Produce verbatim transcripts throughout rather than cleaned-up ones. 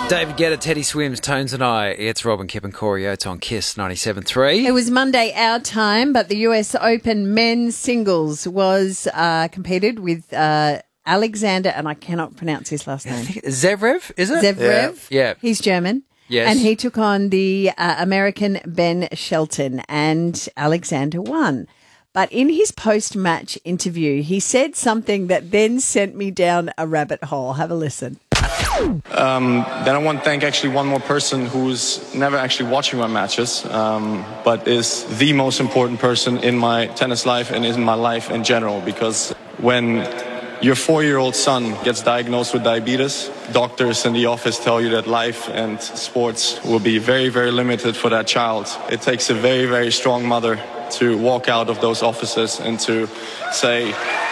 David Guetta, Teddy Swims, Tones and I. It's Robin, Kip and Corey Oates on Kiss ninety-seven point three. It was Monday our time, but the U S Open men's singles was uh, competed with uh, Alexander, and I cannot pronounce his last name. Zverev, is it? Zverev. Yeah. Yeah. He's German. Yes. And he took on the uh, American Ben Shelton, and Alexander won. But in his post-match interview, he said something that then sent me down a rabbit hole. Have a listen. Um, then I want to thank actually one more person who's never actually watching my matches, um, but is the most important person in my tennis life and in my life in general. Because when your four-year-old son gets diagnosed with diabetes, doctors in the office tell you that life and sports will be very, very limited for that child. It takes a very, very strong mother to walk out of those offices and to say,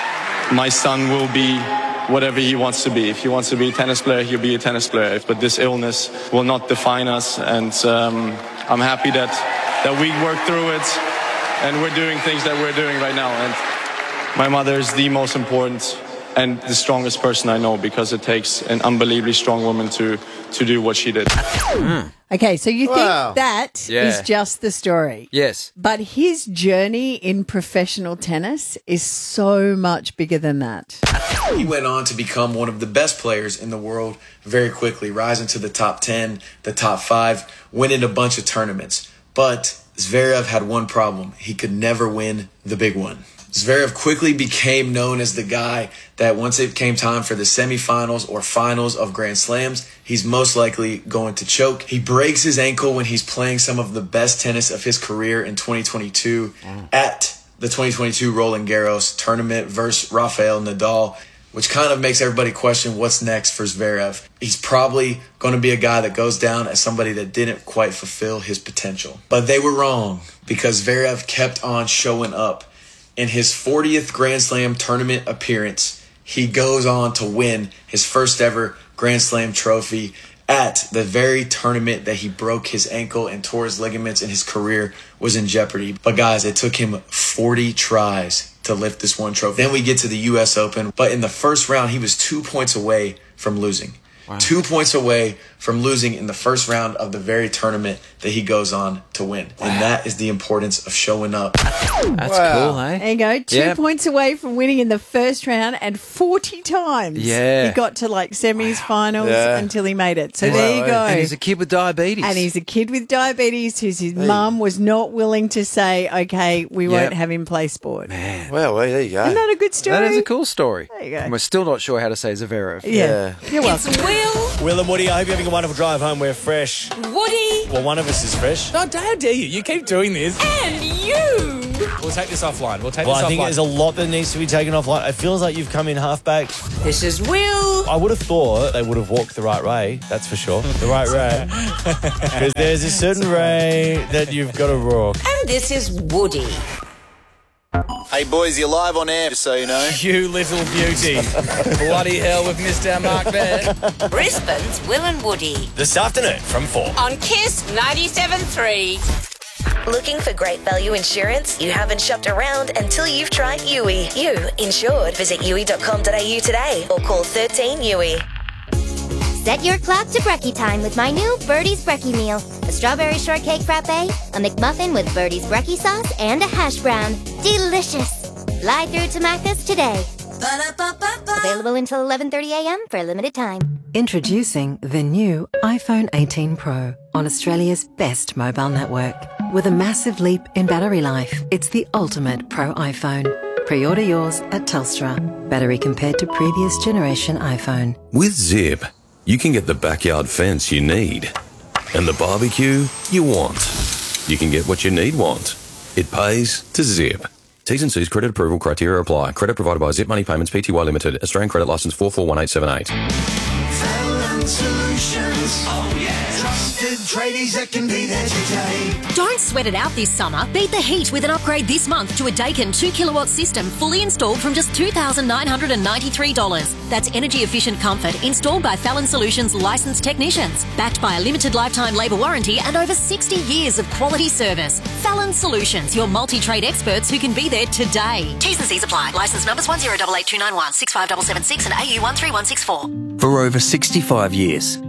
my son will be whatever he wants to be. If he wants to be a tennis player, he'll be a tennis player. But this illness will not define us, and um, I'm happy that that we worked through it, and we're doing things that we're doing right now. And my mother is the most important and the strongest person I know, because it takes an unbelievably strong woman to to do what she did. Mm. Okay, so you Wow. think that Yeah. is just the story. Yes. But his journey in professional tennis is so much bigger than that. He went on to become one of the best players in the world very quickly, rising to the top ten, the top five, winning a bunch of tournaments. But Zverev had one problem. He could never win the big one. Zverev quickly became known as the guy that once it came time for the semifinals or finals of Grand Slams, he's most likely going to choke. He breaks his ankle when he's playing some of the best tennis of his career in twenty twenty-two mm. at the twenty twenty-two Roland Garros tournament versus Rafael Nadal, which kind of makes everybody question what's next for Zverev. He's probably going to be a guy that goes down as somebody that didn't quite fulfill his potential. But they were wrong, because Zverev kept on showing up. In his fortieth Grand Slam tournament appearance, he goes on to win his first ever Grand Slam trophy at the very tournament that he broke his ankle and tore his ligaments, and his career was in jeopardy. But guys, it took him forty tries to lift this one trophy. Then we get to the U S Open, but in the first round, he was two points away from losing. Wow. Two points away from losing in the first round of the very tournament that he goes on to win. Wow. And that is the importance of showing up. That's Wow. cool, eh? There you go. Two Yep. points away from winning in the first round, and forty times Yeah. he got to like semis, finals Yeah. until he made it. So Wow, there you eh? go. And he's a kid with diabetes. And he's a kid with diabetes whose his mum was not willing to say, okay, we Yep. won't have him play sport. Man. Well, well, there you go. Isn't that a good story? That is a cool story. There you go. And we're still not sure how to say Zverev. Yeah. You're welcome. Will and Woody, I hope you're having a wonderful drive home. We're fresh. Woody Well, one of us is fresh. No, how dare you? You keep doing this. And you. We'll take this offline. We'll take Well, this I think offline. there's a lot that needs to be taken offline. It feels like you've come in halfback. This is Will. I would have thought they would have walked the right way, that's for sure. The right way. Because there's a certain way that you've got to walk. And this is Woody. Hey boys, you're live on air, just so you know. You little beauty. Bloody hell, we've missed our mark there. Brisbane's Will and Woody. This afternoon from four. On Kiss ninety-seven point three. Looking for great value insurance? You haven't shopped around until you've tried U I. You insured. Visit U I dot com dot A U today or call thirteen U I. Set your clock to brekkie time with my new Birdie's Brekkie Meal. A strawberry shortcake frappe, a McMuffin with Birdie's Brekkie sauce, and a hash brown. Delicious! Fly through to Macca's today. Ba-da-ba-ba-ba. Available until eleven thirty a.m. for a limited time. Introducing the new iPhone eighteen Pro on Australia's best mobile network. With a massive leap in battery life, it's the ultimate Pro iPhone. Pre-order yours at Telstra. Battery compared to previous generation iPhone. With Zip, you can get the backyard fence you need and the barbecue you want. You can get what you need want. It pays to Zip. T's and C's credit approval criteria apply. Credit provided by Zip Money Payments Pty Limited. Australian credit licence four four one eight seven eight. Fallon Solutions. Oh yeah. Trusted tradies that can be there today. Don't sweat it out this summer. Beat the heat with an upgrade this month to a Daikin two kilowatt system fully installed from just two thousand nine hundred ninety-three dollars. That's energy efficient comfort installed by Fallon Solutions licensed technicians. Backed by a limited lifetime labour warranty and over sixty years of quality service. Fallon Solutions, your multi-trade experts who can be there today. T's and C's apply. Licence numbers one zero eight eight two nine one, six five seven seven six and A U one three one six four. For over sixty-five years,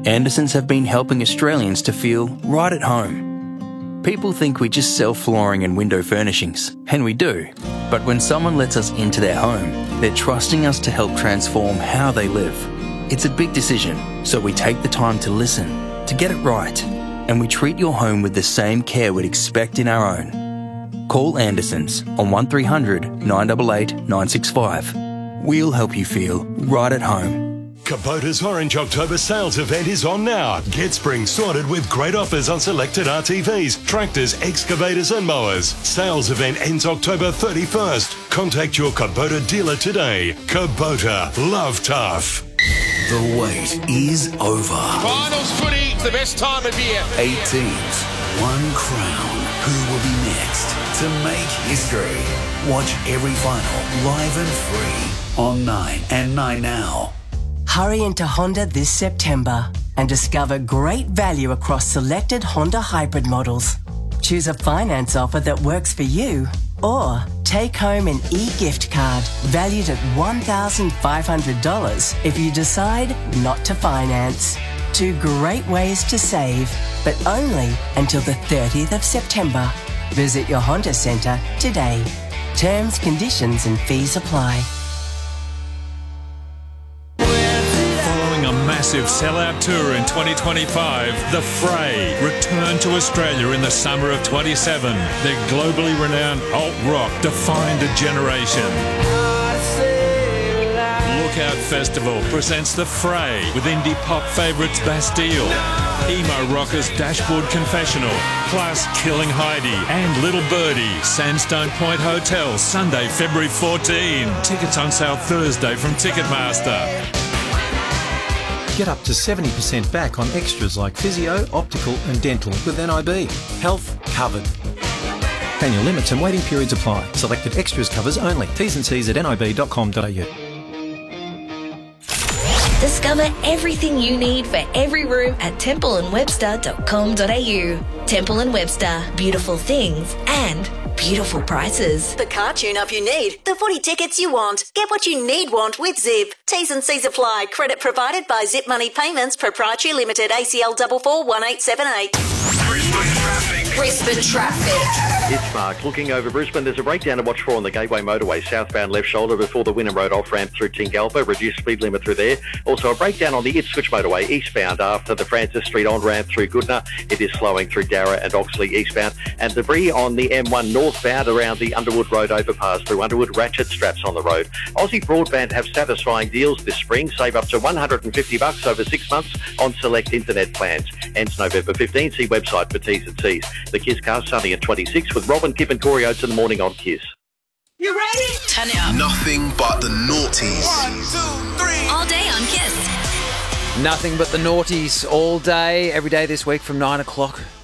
Andersons have been helping Australians to feel right at home. People think we just sell flooring and window furnishings, and we do. But when someone lets us into their home, they're trusting us to help transform how they live. It's a big decision, so we take the time to listen, to get it right, and we treat your home with the same care we'd expect in our own. Call Andersons on one three hundred nine eight eight nine six five. We'll help you feel right at home. Kubota's Orange October sales event is on now. Get spring sorted with great offers on selected R T Vs, tractors, excavators and mowers. Sales event ends October thirty-first. Contact your Kubota dealer today. Kubota, love tough. The wait is over. Finals footy, the best time of year. Eight teams, one crown. Who will be next to make history? Watch every final live and free on Nine and Nine Now. Hurry into Honda this September and discover great value across selected Honda hybrid models. Choose a finance offer that works for you, or take home an e-gift card valued at one thousand five hundred dollars if you decide not to finance. Two great ways to save, but only until the thirtieth of September. Visit your Honda Centre today. Terms, conditions and fees apply. Massive sellout tour in twenty twenty-five, The Fray return to Australia in the summer of twenty-seven. Their globally renowned alt rock defined a generation. Lookout Festival presents The Fray with indie pop favourites Bastille, emo rockers Dashboard Confessional, plus Killing Heidi and Little Birdie, Sandstone Point Hotel, Sunday, February fourteenth. Tickets on sale Thursday from Ticketmaster. Get up to seventy percent back on extras like physio, optical and dental with N I B. Health covered. Annual limits and waiting periods apply. Selected extras covers only. T's and C's at nib dot com dot a u. Discover everything you need for every room at temple and webster dot com dot a u. Temple and Webster, beautiful things and beautiful prices. The car tune-up you need, the footy tickets you want. Get what you need want with Zip. T's and C's apply. Credit provided by Zip Money Payments Proprietary Limited, A C L four four one eight seven eight. Brisbane traffic. It's Mark. Looking over Brisbane, there's a breakdown to watch for on the Gateway Motorway, southbound left shoulder before the Wynnum Road off-ramp through Tingalpa. Reduced speed limit through there. Also a breakdown on the Ipswich Motorway, eastbound after the Francis Street on-ramp through Goodna. It is slowing through Darra and Oxley eastbound. And debris on the M one northbound around the Underwood Road overpass through Underwood. Ratchet straps on the road. Aussie Broadband have satisfying deals this spring. Save up to one hundred fifty bucks over six months on select internet plans. Ends November fifteenth. See website for T's and C's. The Kiss Car sunny at twenty-six with Robin, Kip and Corey Oates in the morning on Kiss. You ready? Turn it up. Nothing but the naughties. One, two, three. All day on Kiss. Nothing but the naughties all day, every day this week from nine o'clock.